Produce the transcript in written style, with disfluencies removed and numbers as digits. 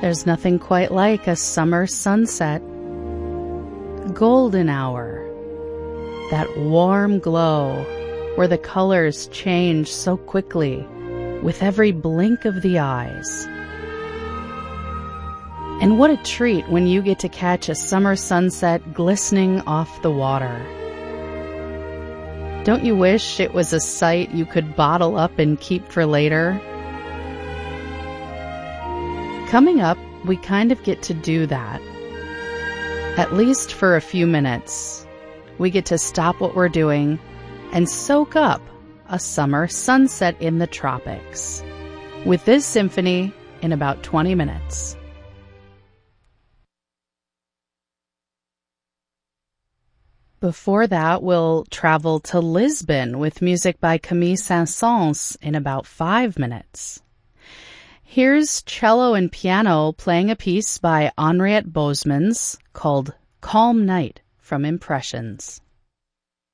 There's nothing quite like a summer sunset. Golden hour. That warm glow where the colors change so quickly with every blink of the eyes. And what a treat when you get to catch a summer sunset glistening off the water. Don't you wish it was a sight you could bottle up and keep for later? Coming up, we kind of get to do that. At least for a few minutes. We get to stop what we're doing and soak up a summer sunset in the tropics with this symphony in about 20 minutes. Before that, we'll travel to Lisbon with music by Camille Saint-Saëns in about 5 minutes. Here's cello and piano playing a piece by Henriette Bosmans called Calm Night from Impressions.